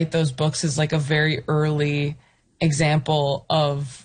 those books is like a very early example of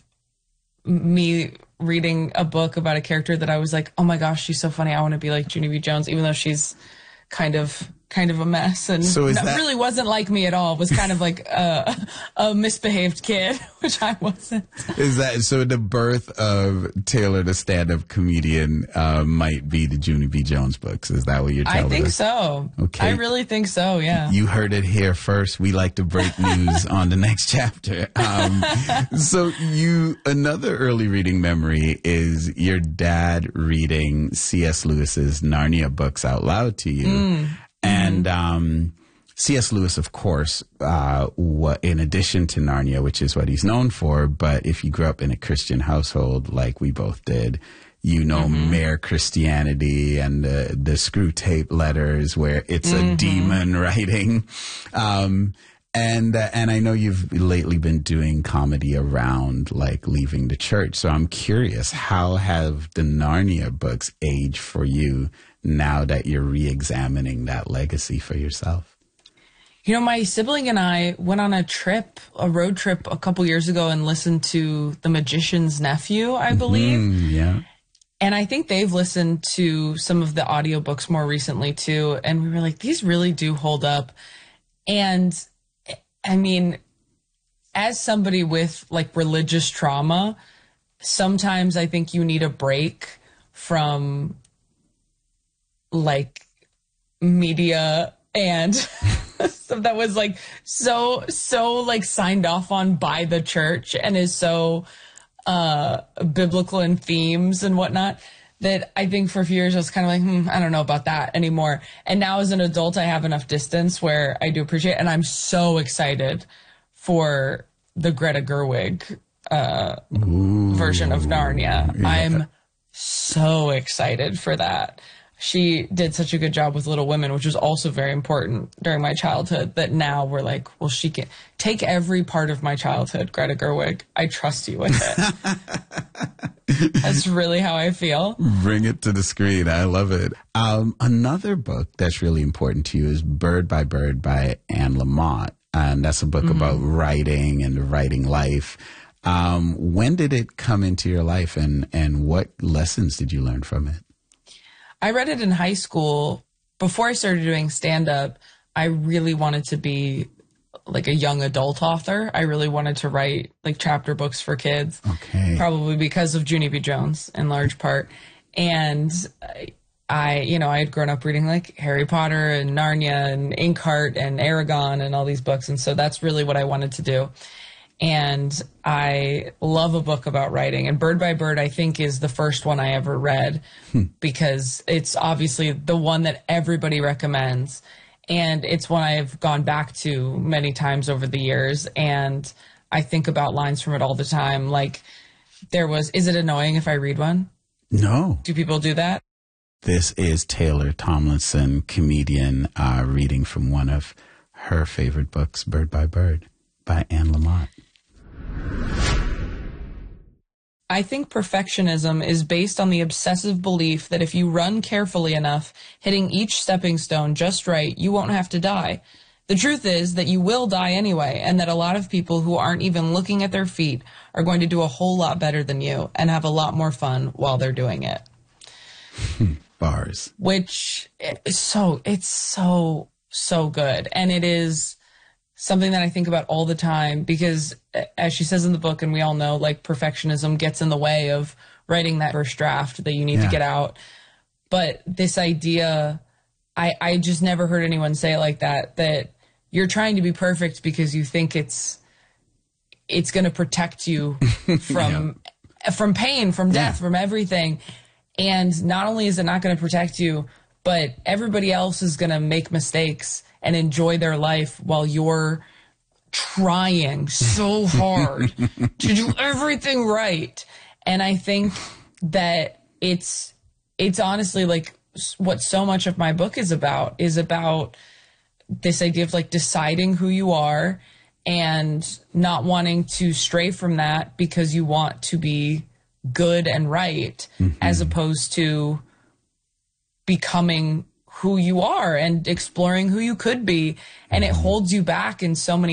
me reading a book about a character that I was like, oh my gosh, she's so funny. I want to be like Junie B. Jones, even though she's kind of a mess and really wasn't like me at all. Was kind of like a misbehaved kid, which I wasn't. Is that so? The birth of Taylor, the stand-up comedian, might be the Junie B. Jones books. Is that what you're telling us? I think so. Okay, I really think so. Yeah, you heard it here first. We like to break news on the next chapter. So another early reading memory is your dad reading C.S. Lewis's Narnia books out loud to you. And C.S. Lewis, of course, in addition to Narnia, which is what he's known for, but if you grew up in a Christian household like we both did, you know Mere Christianity and the Screw Tape Letters where it's a demon writing. And I know you've lately been doing comedy around like leaving the church. So I'm curious, how have the Narnia books aged for you now that you're re-examining that legacy for yourself? You know, my sibling and I went on a road trip a couple years ago and listened to The Magician's Nephew, I believe. Yeah. And I think they've listened to some of the audiobooks more recently too. And we were like, these really do hold up. And I mean, as somebody with like religious trauma, sometimes I think you need a break from like media and stuff that was like so like signed off on by the church and is so biblical in themes and whatnot, that I think for a few years I was kind of like, I don't know about that anymore. And now as an adult, I have enough distance where I do appreciate it. And I'm so excited for the Greta Gerwig version of Narnia. Yeah. I'm so excited for that. She did such a good job with Little Women, which was also very important during my childhood, that now we're like, well, she can take every part of my childhood, Greta Gerwig. I trust you with it. That's really how I feel. Bring it to the screen. I love it. Another book that's really important to you is Bird by Bird by Anne Lamott. And that's a book about writing and the writing life. When did it come into your life and what lessons did you learn from it? I read it in high school. Before I started doing stand-up, I really wanted to be like a young adult author. I really wanted to write like chapter books for kids. Okay. Probably because of Junie B. Jones in large part. And I had grown up reading like Harry Potter and Narnia and Inkheart and Aragon and all these books. And so that's really what I wanted to do. And I love a book about writing. And Bird by Bird, I think, is the first one I ever read because it's obviously the one that everybody recommends. And it's one I've gone back to many times over the years. And I think about lines from it all the time. Like is it annoying if I read one? No. Do people do that? This is Taylor Tomlinson, comedian, reading from one of her favorite books, Bird by Bird by Anne Lamott. I think perfectionism is based on the obsessive belief that if you run carefully enough, hitting each stepping stone just right, you won't have to die. The truth is that you will die anyway, and that a lot of people who aren't even looking at their feet are going to do a whole lot better than you and have a lot more fun while they're doing it. Bars. Which it's so good. And it is something that I think about all the time because, as she says in the book, and we all know, like, perfectionism gets in the way of writing that first draft that you need to get out. But this idea, I just never heard anyone say it like that you're trying to be perfect because you think it's going to protect you from pain, from death, from everything. And not only is it not going to protect you, but everybody else is going to make mistakes and enjoy their life while you're trying so hard to do everything right. And I think that it's honestly like what so much of my book is about this idea of like deciding who you are and not wanting to stray from that because you want to be good and right, as opposed to becoming who you are and exploring who you could be. And it holds you back in so many